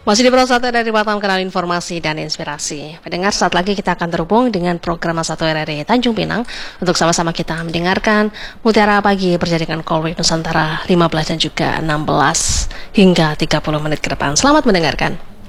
Masih di Pro 1 dari Batam, Kanal Informasi dan Inspirasi. Pendengar, saat lagi kita akan terhubung dengan program 1 RRI Tanjung Pinang untuk sama-sama kita mendengarkan Mutiara Pagi berjaringan Call Nusantara 15 dan juga 16 hingga 30 menit ke depan. Selamat mendengarkan.